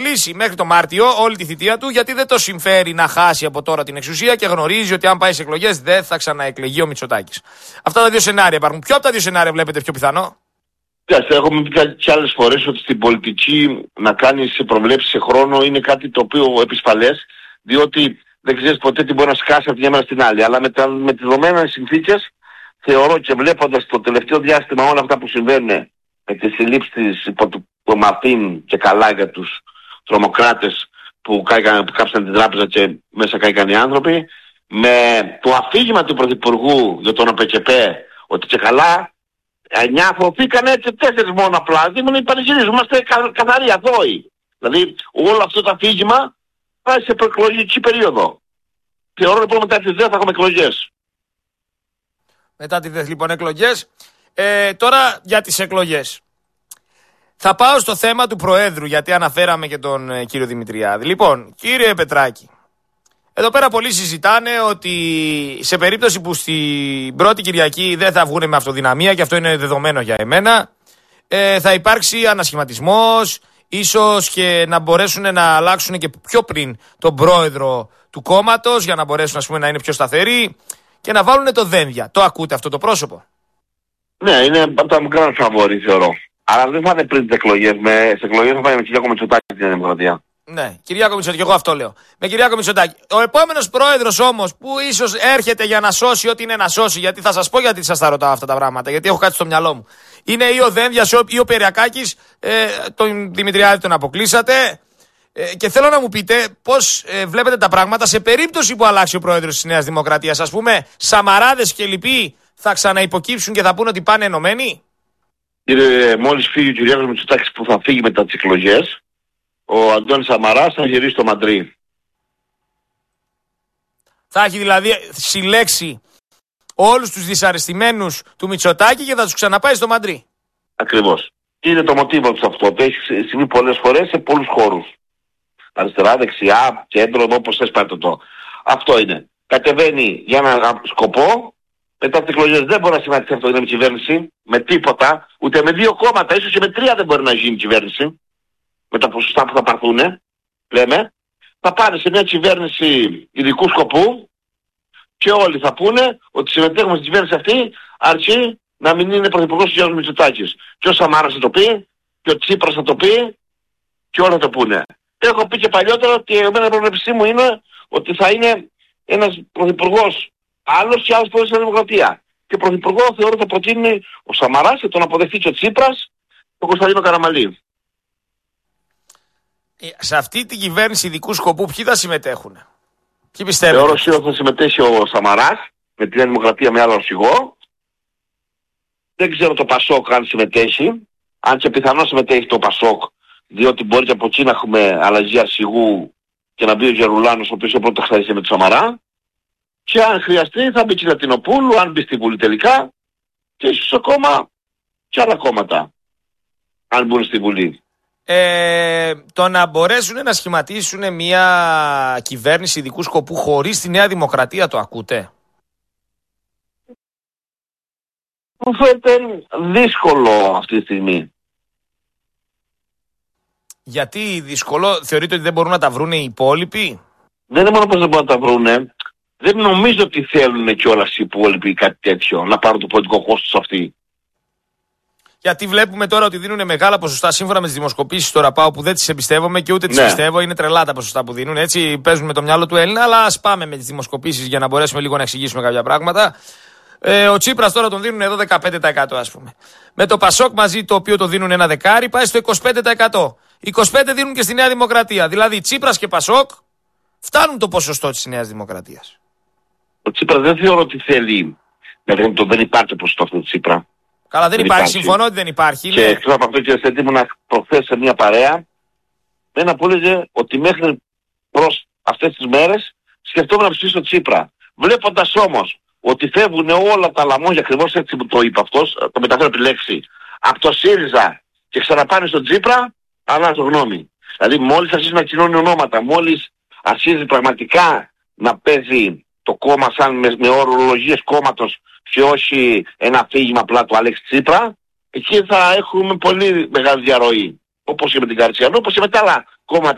κολλήσει μέχρι το Μάρτιο όλη τη θητεία του, γιατί δεν το συμφέρει να χάσει από τώρα την εξουσία και γνωρίζει ότι αν πάει σε εκλογές δεν θα ξαναεκλεγεί ο Μητσοτάκης. Αυτά τα δύο σενάρια υπάρχουν. Ποιο από τα δύο σενάρια βλέπετε πιο πιθανό? Έχουμε πει και άλλες φορές ότι στην πολιτική να κάνεις προβλέψεις σε χρόνο είναι κάτι το οποίο επισφαλές, διότι δεν ξέρεις ποτέ τι μπορεί να σκάσει από τη μια μέρα στην άλλη. Αλλά με τις δεδομένες συνθήκες θεωρώ και βλέποντας το τελευταίο διάστημα όλα αυτά που συμβαίνουν με τις συλλήψεις υπό του Μαρτίν και καλά για τους τρομοκράτες που κάψαν την τράπεζα και μέσα κάηκαν οι άνθρωποι, με το αφήγημα του Πρωθυπουργού για τον ΟΠΕΚΕΠΕ ότι και καλά 9 αθωωθήκαν έτσι, 4 μόνο απλά. Δήμον πανηγυρίζουν, είμαστε καθαροί αθώοι. Δηλαδή όλο αυτό το αφήγημα πάει σε προεκλογική περίοδο. Θεωρώ λοιπόν μετά τις 2 θα έχουμε εκλογές. Μετά τις 2 λοιπόν εκλογές. Τώρα για τις εκλογές. Θα πάω στο θέμα του Προέδρου, γιατί αναφέραμε και τον κύριο Δημητριάδη. Λοιπόν, κύριε Πετράκη, εδώ πέρα πολλοί συζητάνε ότι σε περίπτωση που στην πρώτη Κυριακή δεν θα βγουν με αυτοδυναμία, και αυτό είναι δεδομένο για εμένα, θα υπάρξει ανασχηματισμός, ίσως και να μπορέσουν να αλλάξουν και πιο πριν τον πρόεδρο του κόμματος για να μπορέσουν, ας πούμε, να είναι πιο σταθεροί και να βάλουν το δένδια. Το ακούτε αυτό το πρόσωπο? Ναι, είναι από τα μικρά φαβόρι θεωρώ. Αλλά δεν θα είναι πριν τις εκλογές. Στις εκλογές θα πάει με Κυριάκο Μητσοτάκη την Δημοκρατία. Ναι, Κυριάκο Μητσοτάκη, εγώ αυτό λέω. Με Κυριάκο Μητσοτάκη. Ο επόμενος πρόεδρος όμως που ίσως έρχεται για να σώσει ό,τι είναι να σώσει, γιατί θα σας πω γιατί σας τα ρωτάω αυτά τα πράγματα, γιατί έχω κάτι στο μυαλό μου. Είναι ή ο Δένδιας ή ο Περιακάκης, τον Δημητριάδη τον αποκλείσατε. Και θέλω να μου πείτε πώς βλέπετε τα πράγματα σε περίπτωση που αλλάξει ο πρόεδρος της Νέας Δημοκρατίας. Ας πούμε, Σαμαράδες και λοιποί θα ξαναυποκύψουν και θα πούνε ότι πάνε ενωμένοι. Κύριε, μόλις φύγει ο Κυριάκος Μητσοτάκης που θα φύγει μετά τις εκλογές, ο Αντώνης Σαμαράς θα γυρίσει στο Μαντρί. Θα έχει δηλαδή συλλέξει όλους τους δυσαρεστημένους του Μητσοτάκη και θα τους ξαναπάει στο Μαντρί. Ακριβώς. Είναι το μοτίβο του αυτό. Το έχει συμβεί πολλές φορές σε πολλούς χώρους. Αριστερά, δεξιά, κέντρο, όπως θες πάρτε το. Αυτό είναι. Κατεβαίνει για έναν σκοπό. Μετά τις εκλογές δεν μπορεί να συμμετέχει αυτό με κυβέρνηση, με τίποτα, ούτε με 2 κόμματα, ίσως και με 3 δεν μπορεί να γίνει κυβέρνηση, με τα ποσοστά που θα πάρθουν, λέμε. Θα πάνε σε μια κυβέρνηση ειδικού σκοπού και όλοι θα πούνε ότι συμμετέχουμε στην κυβέρνηση αυτή, αρκεί να μην είναι πρωθυπουργός ο Γιώργος Μητσοτάκης. Και ο Σαμάρας θα το πει, και ο Τσίπρας θα το πει, και όλοι θα το πούνε. Έχω πει και παλιότερα ότι εμένα η προβλέψή μου είναι ότι θα είναι ένας πρωθυπουργός άλλος και άλλος πρόεδρος της Δημοκρατία. Και πρωθυπουργό θεωρώ θα προτείνει ο Σαμαράς και τον αποδεχτεί και ο Τσίπρας και ο Κωνσταντίνο Καραμανλή. Σε αυτή την κυβέρνηση ειδικού σκοπού ποιοι θα συμμετέχουν? Ποιοι πιστεύετε? Θεωρώ ότι θα συμμετέχει ο Σαμαράς με τη Νέα Δημοκρατία με άλλο αρχηγό. Δεν ξέρω το Πασόκ αν συμμετέχει. Αν και πιθανώς συμμετέχει το Πασόκ, διότι μπορεί και από εκεί να έχουμε αλλαγή αρχηγού και να μπει ο Γερουλάνος, ο οποίος ο πρώτος θα είσαι με τον Σαμαρά. Και αν χρειαστεί θα μπει και η Λατινοπούλου, αν μπει στη Βουλή τελικά, και ίσως ακόμα και άλλα κόμματα, αν μπουν στη Βουλή. Το να μπορέσουν να σχηματίσουν μια κυβέρνηση ειδικού σκοπού χωρίς τη Νέα Δημοκρατία, το ακούτε? Μου φαίνεται δύσκολο αυτή τη στιγμή. Γιατί δύσκολο? Θεωρείτε ότι δεν μπορούν να τα βρούνε οι υπόλοιποι? Δεν είναι μόνο πως δεν μπορούν να τα βρούνε. Δεν νομίζω ότι θέλουν κιόλας οι υπόλοιποι κάτι τέτοιο, να πάρουν το πολιτικό κόστος αυτοί. Γιατί βλέπουμε τώρα ότι δίνουν μεγάλα ποσοστά σύμφωνα με τις δημοσκοπήσεις τώρα πάω που δεν τις εμπιστεύομαι και ούτε τις πιστεύω. Είναι τρελά τα ποσοστά που δίνουν. Έτσι παίζουν με το μυαλό του Έλληνα, αλλά ας πάμε με τις δημοσκοπήσεις για να μπορέσουμε λίγο να εξηγήσουμε κάποια πράγματα. Ο Τσίπρας τώρα τον δίνουν εδώ 15% ας πούμε. Με το Πασόκ μαζί, το οποίο το δίνουν ένα δεκάρι, πάει στο 25%. 25% δίνουν και στη Νέα Δημοκρατία. Δηλαδή Τσίπρας και Πασόκ φτάνουν το ποσοστό της Νέας Δημοκρατίας. Ο Τσίπρας δεν θεωρώ ότι θέλει. Δεν υπάρχει ποσοστό αυτό του Τσίπρα. Καλά, δεν υπάρχει. Συμφωνώ ότι δεν υπάρχει. Και εκτός από αυτό, κύριε Στέτη, ήμουν προχθές σε μια παρέα. Ένα που έλεγε ότι μέχρι προς αυτές τις μέρες σκεφτόμουν να ψήσω Τσίπρα. Βλέποντας όμως ότι φεύγουν όλα τα λαμόγια, ακριβώς έτσι που το είπε αυτός, το μεταφέρω τη λέξη, από το ΣΥΡΙΖΑ και ξαναπάνε στον Τσίπρα, αλλάζω γνώμη. Δηλαδή μόλις αρχίζει να κοινώνει ονόματα, μόλις αρχίζει πραγματικά να παίζει το κόμμα σαν με ορολογίες κόμματος και όχι ένα αφήγημα απλά του Αλέξη Τσίπρα, εκεί θα έχουμε πολύ μεγάλη διαρροή. Όπως και με την Καρτσιανού, όπως και με τα άλλα κόμματα